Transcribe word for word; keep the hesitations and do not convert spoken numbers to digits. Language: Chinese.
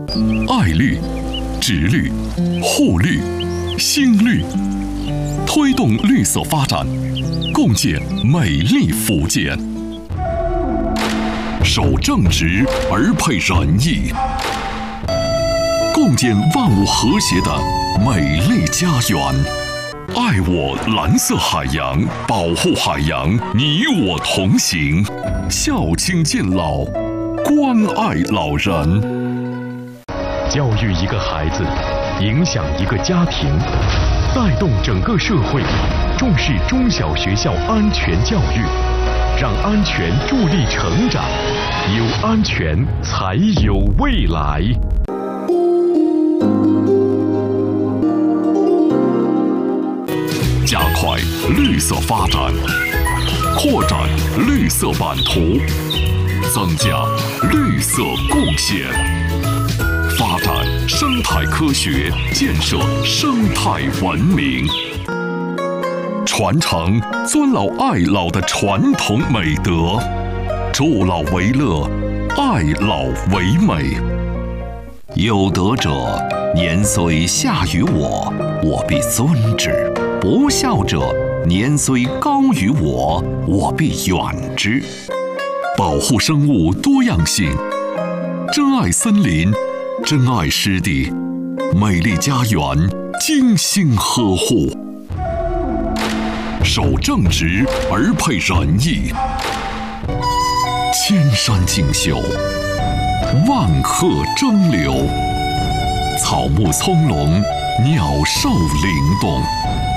爱绿、植绿、护绿、新绿，推动绿色发展，共建美丽福建。守正直而配仁义，共建万物和谐的美丽家园。爱我蓝色海洋，保护海洋，你我同行。孝亲敬老，关爱老人。 教育一个孩子，影响一个家庭，带动整个社会，重视中小学校安全教育，让安全助力成长，有安全才有未来。 加快绿色发展，扩展绿色版图，增加绿色贡献，发展生态科学，建设生态文明，传承尊老爱老的传统美德，助老为乐，爱老为美。有德者，年虽下于我，我必尊之；不孝者，年虽高于我，我必远之。保护生物多样性，珍爱森林，珍爱湿地，美丽家园精心呵护。守正直而配仁义，千山竞秀，万壑争流，草木葱茏，鸟兽灵动。